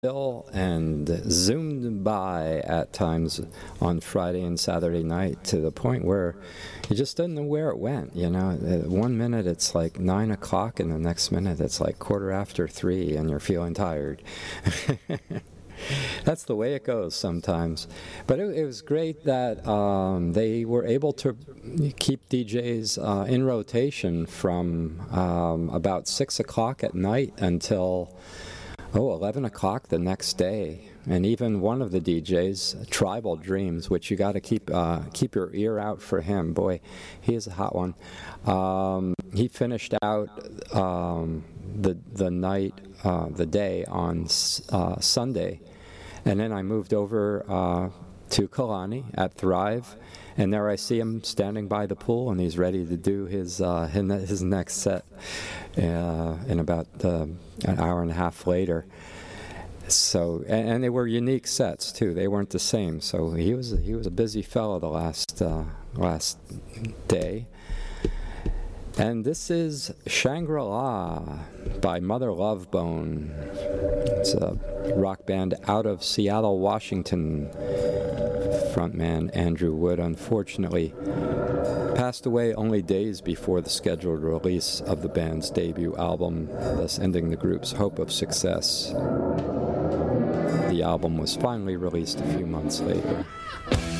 still and zoomed by at times on Friday and Saturday night to the point where you just didn't know where it went. You know, 1 minute it's like 9 o'clock, and the next minute it's like 3:15, and you're feeling tired. That's the way it goes sometimes. But it was great that they were able to keep DJs in rotation from about 6 o'clock at night until 11 o'clock the next day. And even one of the DJs, Tribal Dreams, which you got to keep your ear out for him. Boy, he is a hot one. He finished out the night, the day on Sunday, and then I moved over to Kalani at Thrive, and there I see him standing by the pool, and he's ready to do his next set in about an hour and a half later. So, and they were unique sets too. They weren't the same. So he was a busy fellow the last day. And this is Shangri-La by Mother Love Bone. It's a rock band out of Seattle, Washington. Frontman Andrew Wood unfortunately passed away only days before the scheduled release of the band's debut album, thus ending the group's hope of success. The album was finally released a few months later.